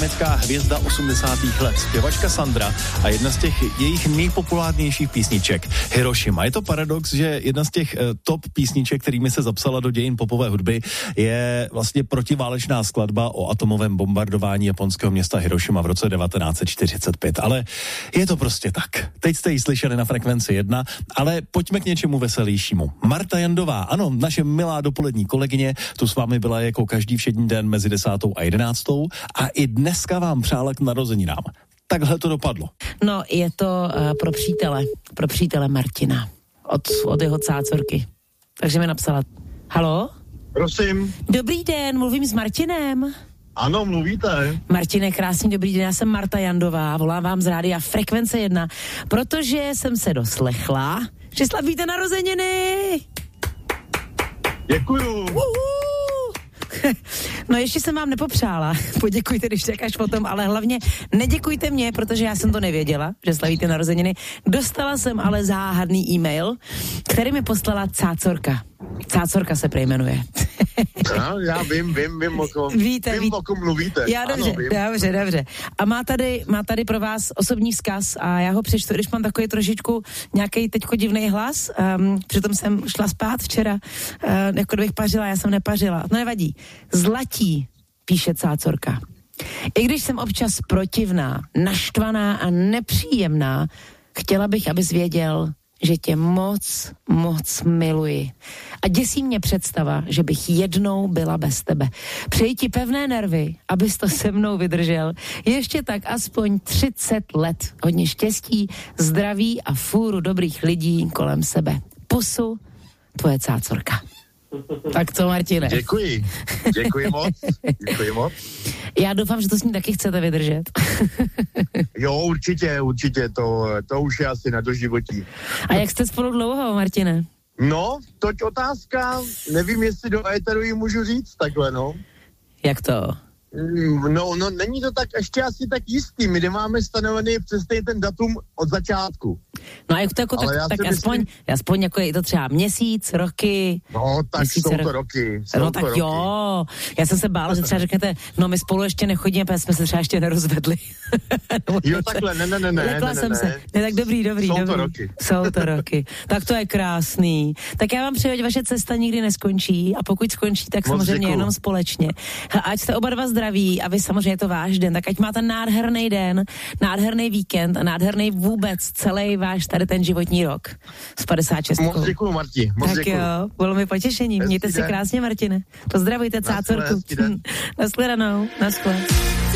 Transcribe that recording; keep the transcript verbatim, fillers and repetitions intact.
německá hvězda osmdesátých let, zpěvačka Sandra a jedna z těch jejich nejpopulárnějších písniček Hiroshima. Je to paradox, že jedna z těch uh, top písniček, kterými se zapsala do dějin popové hudby, je vlastně protiválečná skladba o atomovém bombardování japonského města Hiroshima v roce devatenáct set čtyřicet pět. Ale je to prostě tak. Teď jste ji slyšeli na Frekvenci jedna, ale pojďme k něčemu veselějšímu. Marta Jandová, ano, naše milá dopolední kolegyně, tu s vámi byla jako každý všední den mezi desátou a jedenáctou a i dneska vám přála k narozeninám. Takhle to dopadlo. No, je to uh, pro přítele, pro přítele Martina, od, od jeho cácorky. Takže mi napsala, haló? Prosím. Dobrý den, mluvím s Martinem. Ano, mluvíte. Martine, krásný dobrý den, já jsem Marta Jandová, volám vám z rádia Frekvence jedna, protože jsem se doslechla, že slavíte narozeniny. Děkuju. No ještě jsem vám nepopřála, poděkujte, když tak až potom, ale hlavně neděkujte mě, protože já jsem to nevěděla, že slavíte narozeniny. Dostala jsem ale záhadný e-mail, který mi poslala cácorka. Cácorka se prejmenuje. No, já vím, vím, vím, o kom, víte, vím, víte. o kom mluvíte. Já dobře, ano, dobře, dobře. A má tady, má tady pro vás osobní vzkaz a já ho přečtu, když mám takový trošičku nějaký teďko divný hlas. Um, přitom jsem šla spát včera, uh, jako kdybych pařila, já jsem nepařila. No nevadí. Zlatí, píše cácorka. I když jsem občas protivná, naštvaná a nepříjemná, chtěla bych, abys věděl, že tě moc, moc miluji. A děsí mě představa, že bych jednou byla bez tebe. Přeji ti pevné nervy, abys to se mnou vydržel. Ještě tak aspoň třicet let. Hodně štěstí, zdraví a fůru dobrých lidí kolem sebe. Pusu, tvoje cácorka. Tak co, Martine? Děkuji. Děkuji moc. Děkuji moc. Já doufám, že to s ní taky chcete vydržet. Jo, určitě, určitě. To, to už je asi na doživotí. A jak jste spolu dlouho, Martine? No, toť otázka. Nevím, jestli do éteru jí můžu říct takhle, no. Jak to? No, no, není to tak ještě asi tak jistý. My nemáme stanovený přesně ten datum od začátku. No a jak to jako, tak, tak aspoň, myslím... aspoň jako je to třeba měsíc, roky. No, tak měsíc, jsou to roky. Jsou no to tak roky. Jo, já jsem se bála, že třeba řeknete, no my spolu ještě nechodíme, protože jsme se třeba ještě nerozvedli. Jo, takhle, ne, ne, ne, ne, Lekla ne, jsem ne, se. Ne, tak dobrý, dobrý, jsou dobrý. to roky. Jsou to roky. Tak to je krásný. Tak já vám přeju, ať vaše cesta nikdy neskončí a pokud skončí, tak moc samozřejmě děkuju. Jenom společně. Ať jste oba dva zdraví a vy samozřejmě je to váš den, tak ať máte nádherný den, nádherný víkend a nádherný vůbec celý váš tady ten životní rok s padesát šest. Moc děkuju, Marti. Moc tak děkuju. jo, bylo mi potěšení. Mějte se krásně, Martine. Pozdravujte cácorku. Nashledanou. Naschle.